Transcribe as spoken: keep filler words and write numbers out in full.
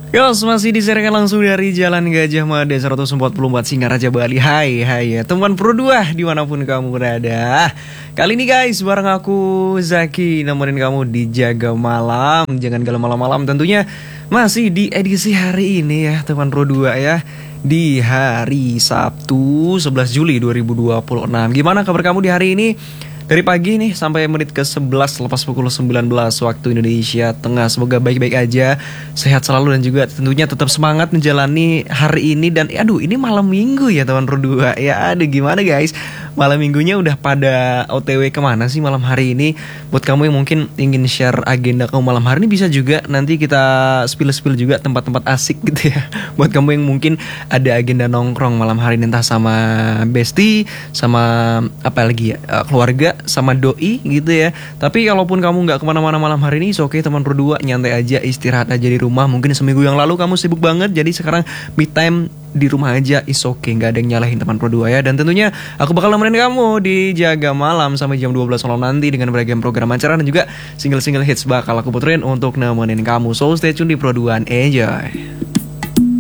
Yos, masih disiarkan langsung dari Jalan Gajah Mada seratus empat puluh empat Singaraja Bali. Hai, hai ya teman Pro dua dimanapun kamu berada. Kali ini guys, bareng aku Zaki nemenin kamu di Jaga Malam. Jangan galau malam-malam tentunya masih di edisi hari ini ya teman Pro dua ya. Di hari Sabtu sebelas Juli dua ribu dua puluh enam. Gimana kabar kamu di hari ini? Dari pagi nih sampai menit ke sebelas lepas pukul sembilan belas waktu Indonesia Tengah. Semoga baik-baik aja, sehat selalu dan juga tentunya tetap semangat menjalani hari ini. Dan aduh, ini malam minggu ya teman Pro dua. Ya aduh, gimana guys, malam minggunya udah pada O T W kemana sih malam hari ini? Buat kamu yang mungkin ingin share agenda kamu malam hari ini, bisa juga nanti kita spill-spill juga tempat-tempat asik gitu ya. Buat kamu yang mungkin ada agenda nongkrong malam hari ini, entah sama bestie, sama apa lagi ya, keluarga, sama doi gitu ya. Tapi kalaupun kamu nggak kemana-mana malam hari ini, oke okay, teman Pro dua, nyantai aja, istirahat aja di rumah. Mungkin seminggu yang lalu kamu sibuk banget, jadi sekarang me time di rumah aja, is okay, nggak ada yang nyalahin teman Pro dua ya. Dan tentunya aku bakal nemenin kamu di Jaga Malam sampai jam dua belas malam nanti dengan beragam program acara dan juga single-single hits bakal aku puterin untuk nemenin kamu. So stay tune di Pro dua, enjoy.